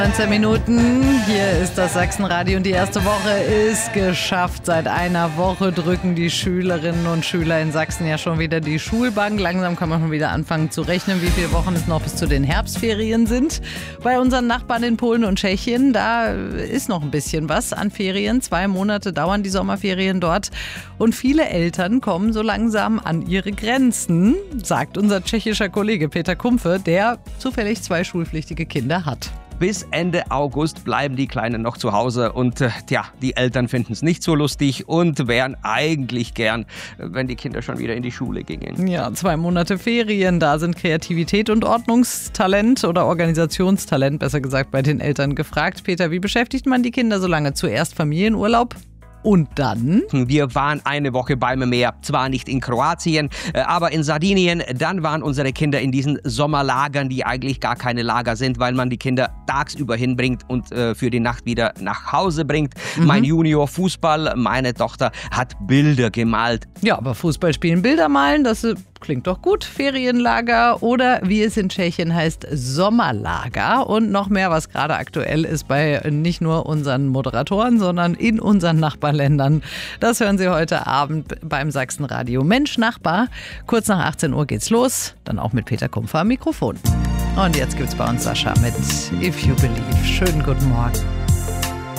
19 Minuten, hier ist das Sachsenradio und die erste Woche ist geschafft. Seit einer Woche drücken die Schülerinnen und Schüler in Sachsen ja schon wieder die Schulbank. Langsam kann man schon wieder anfangen zu rechnen, wie viele Wochen es noch bis zu den Herbstferien sind. Bei unseren Nachbarn in Polen und Tschechien, da ist noch ein bisschen was an Ferien. 2 Monate dauern die Sommerferien dort und viele Eltern kommen so langsam an ihre Grenzen, sagt unser tschechischer Kollege Peter Kumpfe, der zufällig 2 schulpflichtige Kinder hat. Bis Ende August bleiben die Kleinen noch zu Hause und die Eltern finden es nicht so lustig und wären eigentlich gern, wenn die Kinder schon wieder in die Schule gingen. Ja, 2 Monate Ferien, da sind Kreativität und Ordnungstalent oder Organisationstalent, besser gesagt, bei den Eltern gefragt. Peter, wie beschäftigt man die Kinder so lange? Zuerst Familienurlaub? Und dann? Wir waren eine Woche beim Meer, zwar nicht in Kroatien, aber in Sardinien. Dann waren unsere Kinder in diesen Sommerlagern, die eigentlich gar keine Lager sind, weil man die Kinder tagsüber hinbringt und für die Nacht wieder nach Hause bringt. Mein Junior Fußball, meine Tochter hat Bilder gemalt. Ja, aber Fußball spielen, Bilder malen, das klingt doch gut. Ferienlager oder wie es in Tschechien heißt, Sommerlager. Und noch mehr, was gerade aktuell ist bei nicht nur unseren Moderatoren, sondern in unseren Nachbarländern. Das hören Sie heute Abend beim Sachsenradio. Mensch, Nachbar. Kurz nach 18 Uhr geht's los. Dann auch mit Peter Kumpfer am Mikrofon. Und jetzt gibt's bei uns Sascha mit If You Believe. Schönen guten Morgen.